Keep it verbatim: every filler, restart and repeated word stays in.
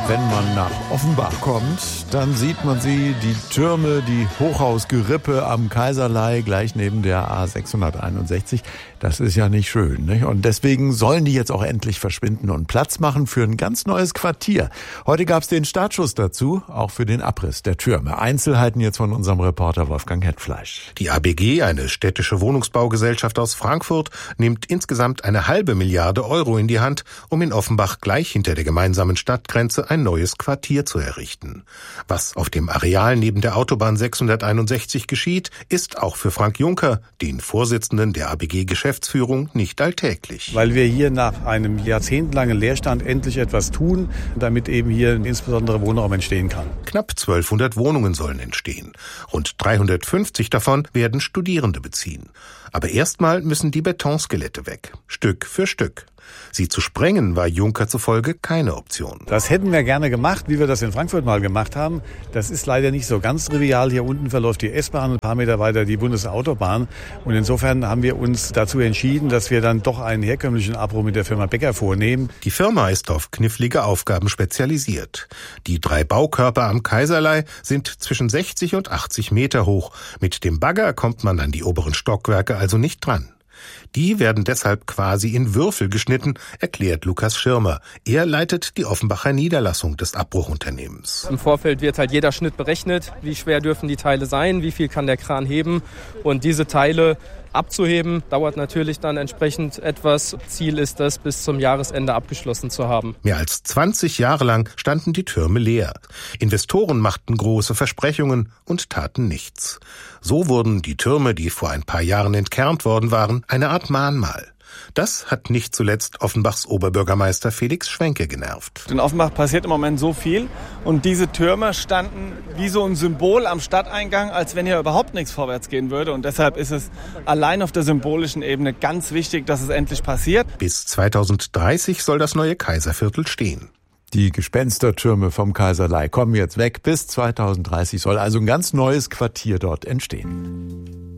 Wenn man nach Offenbach kommt, dann sieht man sie, die Türme, die Hochhausgerippe am Kaiserlei, gleich neben der A sechshunderteinundsechzig. Das ist ja nicht schön, nicht? Und deswegen sollen die jetzt auch endlich verschwinden und Platz machen für ein ganz neues Quartier. Heute gab es den Startschuss dazu, auch für den Abriss der Türme. Einzelheiten jetzt von unserem Reporter Wolfgang Hetfleisch. Die A B G, eine städtische Wohnungsbaugesellschaft aus Frankfurt, nimmt insgesamt eine halbe Milliarde Euro in die Hand, um in Offenbach gleich hinter der gemeinsamen Stadtgrenze ein neues Quartier zu errichten. Was auf dem Areal neben der Autobahn sechshunderteinundsechzig geschieht, ist auch für Frank Juncker, den Vorsitzenden der A B G-Geschäftsführung, nicht alltäglich. Weil wir hier nach einem jahrzehntelangen Leerstand endlich etwas tun, damit eben hier insbesondere Wohnraum entstehen kann. Knapp zwölfhundert Wohnungen sollen entstehen. Rund dreihundertfünfzig davon werden Studierende beziehen. Aber erstmal müssen die Betonskelette weg, Stück für Stück. Sie zu sprengen war Juncker zufolge keine Option. Das hätten wir gerne gemacht, wie wir das in Frankfurt mal gemacht haben. Das ist leider nicht so ganz trivial. Hier unten verläuft die S-Bahn, ein paar Meter weiter die Bundesautobahn. Und insofern haben wir uns dazu entschieden, dass wir dann doch einen herkömmlichen Abbruch mit der Firma Becker vornehmen. Die Firma ist auf knifflige Aufgaben spezialisiert. Die drei Baukörper am Kaiserlei sind zwischen sechzig und achtzig Meter hoch. Mit dem Bagger kommt man an die oberen Stockwerke also nicht dran. Die werden deshalb quasi in Würfel geschnitten, erklärt Lukas Schirmer. Er leitet die Offenbacher Niederlassung des Abbruchunternehmens. Im Vorfeld wird halt jeder Schnitt berechnet, wie schwer dürfen die Teile sein, wie viel kann der Kran heben. Und diese Teile abzuheben, dauert natürlich dann entsprechend etwas. Ziel ist es, bis zum Jahresende abgeschlossen zu haben. Mehr als zwanzig Jahre lang standen die Türme leer. Investoren machten große Versprechungen und taten nichts. So wurden die Türme, die vor ein paar Jahren entkernt worden waren, eine Art Mahnmal. Das hat nicht zuletzt Offenbachs Oberbürgermeister Felix Schwenke genervt. In Offenbach passiert im Moment so viel und diese Türme standen wie so ein Symbol am Stadteingang, als wenn hier überhaupt nichts vorwärts gehen würde. Und deshalb ist es allein auf der symbolischen Ebene ganz wichtig, dass es endlich passiert. Bis zweitausenddreißig soll das neue Kaiserviertel stehen. Die Gespenstertürme vom Kaiserlei kommen jetzt weg. Bis zweitausenddreißig soll also ein ganz neues Quartier dort entstehen.